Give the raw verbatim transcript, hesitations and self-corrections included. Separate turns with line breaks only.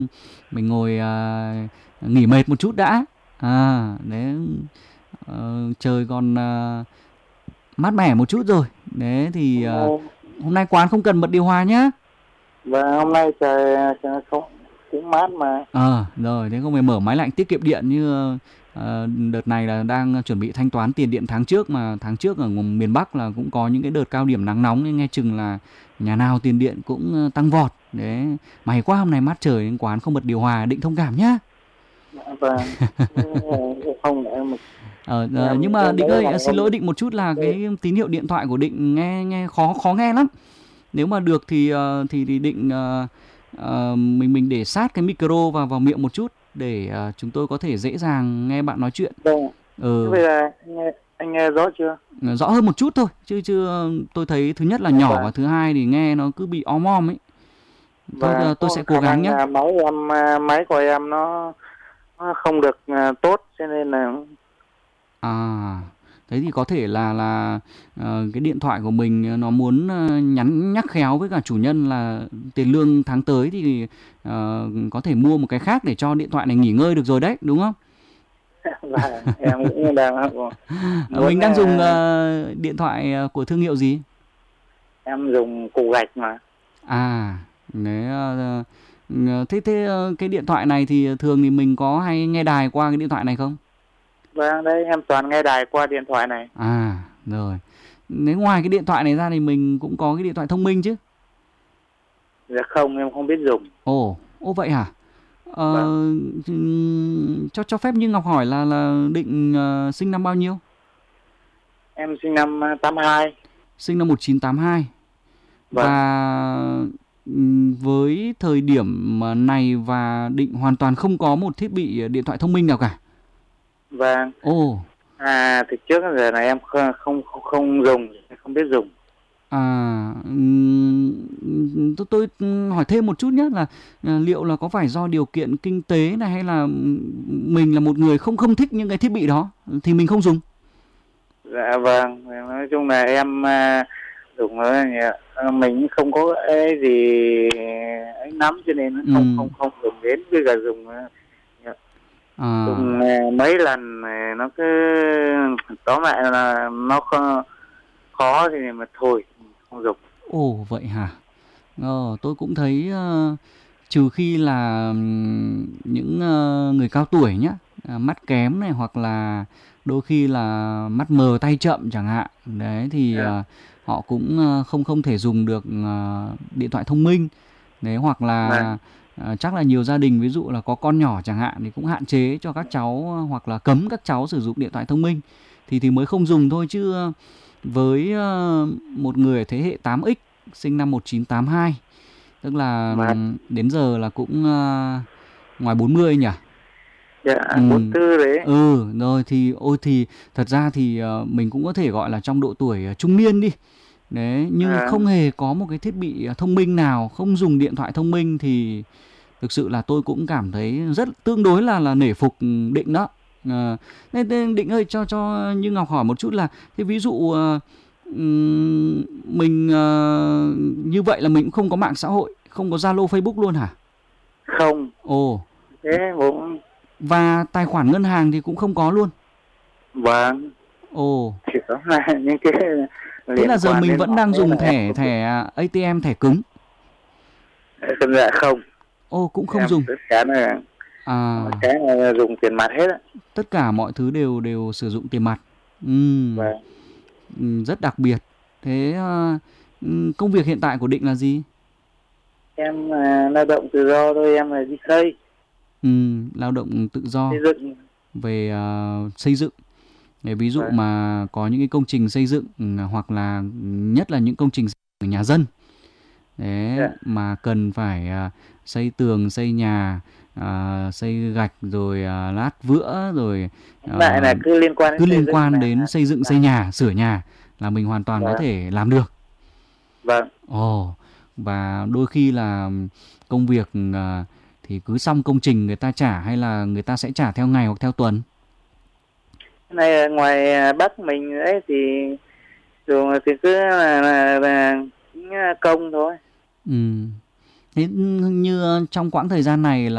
mình ngồi à, nghỉ mệt một chút đã. À, đấy, ờ, trời còn à, mát mẻ một chút rồi. Đấy thì
Hôm
à,
nay
hôm nay quán không cần bật điều hòa nhá.
và hôm nay trời, trời không cũng mát mà.
Ờ, rồi, thế không phải mở máy lạnh tiết kiệm điện như ờ, đợt này là đang chuẩn bị thanh toán tiền điện tháng trước, mà tháng trước ở miền Bắc là cũng có những cái đợt cao điểm nắng nóng nên nghe chừng là nhà nào tiền điện cũng ờ, tăng vọt. Đấy, may quá hôm nay mát trời nên quán không bật điều hòa, định thông cảm nhá.
Vâng. Không em
Ờ, ờ, nhưng
em
mà
cái
Định
mấy
ơi,
ngày
ờ, xin
hôm
lỗi Định một chút là cái tín hiệu điện thoại của Định nghe nghe khó khó nghe lắm. Nếu mà được thì ờ, thì, thì Định ờ, ờ, mình mình để sát cái micro vào vào miệng một chút để ờ, chúng tôi có thể dễ dàng nghe bạn nói chuyện.
vâng. Thế
Ừ,
bây giờ anh nghe, anh nghe rõ chưa?
rõ hơn một chút thôi, chứ chứ ờ, tôi thấy thứ nhất là nhỏ và
Vâng.
thứ hai thì nghe nó cứ bị om om ấy. Thôi
Và
ờ, tôi sẽ
có
cố
khả
gắng
năng
nhé.
là máy em à, máy của em nó, nó không được à, tốt cho nên là
À, thế thì có thể là là ờ, cái điện thoại của mình nó muốn ờ, nhắn nhắc khéo với cả chủ nhân là tiền lương tháng tới thì ờ, có thể mua một cái khác để cho điện thoại này nghỉ ngơi được rồi đấy, đúng không?
và em cũng đang
Ờ,
muốn
mình đang dùng
à,
ờ, điện thoại ờ, của thương hiệu gì?
em dùng củ gạch mà.
À, đấy, ờ, ờ, thế thế ờ, cái điện thoại này thì thường thì mình có hay nghe đài qua cái điện thoại này không?
Vâng, đây em toàn nghe đài qua điện thoại này.
À, rồi. Nếu ngoài cái điện thoại này ra thì mình cũng có cái điện thoại thông minh chứ?
Dạ không, em không biết dùng.
Ồ, ô vậy hả? Ờ,
Vâng,
ừm, cho cho phép Như Ngọc hỏi là là Định ờ, sinh năm bao nhiêu?
em sinh năm à, tám hai.
Sinh năm một chín tám hai.
Vâng,
Và ừm, với thời điểm mà này và Định hoàn toàn không có một thiết bị điện thoại thông minh nào cả.
vâng.
Ồ,
À, từ trước đến giờ này em không không không, không dùng, không biết dùng.
à, ừm, tôi, tôi hỏi thêm một chút nhé là à, liệu là có phải do điều kiện kinh tế này hay là mình là một người không không thích những cái thiết bị đó thì mình không dùng?
Dạ vâng, nói chung là em à, dùng nó nhỉ- à, mình không có cái gì ấy nắm cho nên nó không
Ừm,
không không dùng đến, bây giờ dùng à,
à,
dùng à, mấy lần này nó cứ tóm lại là nó khó, khó thì mà thôi không dùng.
ồ vậy hả? Ờ, tôi cũng thấy ờ, trừ khi là ừm, những ờ, người cao tuổi nhá, à, mắt kém này hoặc là đôi khi là mắt mờ tay chậm chẳng hạn. Đấy thì
Dạ,
ờ, họ cũng ờ, không không thể dùng được ờ, điện thoại thông minh. Đấy hoặc
vâng,
là ờ, chắc là nhiều gia đình ví dụ là có con nhỏ chẳng hạn thì cũng hạn chế cho các cháu ờ, hoặc là cấm các cháu sử dụng điện thoại thông minh thì thì mới không dùng thôi chứ ờ, với ờ, một người ở thế hệ tám ích sinh năm một chín tám hai, tức là
vâng.
đến giờ là cũng ờ, ngoài bốn mươi nhỉ?
Dạ,
Ừ.
bốn tư đấy.
Ừ, rồi thì ôi thì thật ra thì ờ, mình cũng có thể gọi là trong độ tuổi ờ, trung niên đi. Đấy, nhưng
À,
không hề có một cái thiết bị ờ, thông minh nào, không dùng điện thoại thông minh thì thực sự là tôi cũng cảm thấy rất tương đối là là nể phục Định đó. Ờ, nên, nên Định ơi cho cho Như Ngọc hỏi một chút là thế ví dụ ờ, ừm, mình ờ, như vậy là mình cũng không có mạng xã hội, không có Zalo, Facebook luôn hả?
không,
Ồ,
thế cũng
và tài khoản ngân hàng thì cũng không có luôn.
vâng,
Ồ,
chỉ có là những cái
thế là
liên
giờ
quan
mình
đến
vẫn
mạng
đang
đấy là
dùng
em
thẻ
không dùng.
thẻ a tê em, thẻ cứng.
Thực ra không,
Ồ, cũng không
em
dùng.
tất cả là mọi
À,
cái là dùng tiền mặt hết á.
tất cả mọi thứ đều đều sử dụng tiền mặt. Ừm,
Vâng,
ừm, rất đặc biệt. Thế ờ, ừm, công việc hiện tại của Định là gì?
em là lao động tự do thôi, em là đi xây,
Ừm, lao động tự
xây
do
dựng.
về ờ, xây dựng. Để ví dụ
Vâng,
mà có những cái công trình xây dựng ừm, hoặc là nhất là những công trình ở nhà dân. Đấy,
dạ.
mà cần phải à, xây tường, xây nhà, à, xây gạch rồi à, lát vữa rồi
Lại
à,
là cứ liên quan đến
cứ
xây
liên
dựng
quan
là
đến xây dựng, xây
làm.
nhà, sửa nhà là mình hoàn toàn có
Vâng,
thể làm được.
vâng.
Ồ, và đôi khi là công việc à, thì cứ xong công trình người ta trả hay là người ta sẽ trả theo ngày hoặc theo tuần.
Cái này ở ngoài Bắc mình ấy thì thường thì cứ là, là, là công thôi.
Ừ. Thế như trong quãng thời gian này là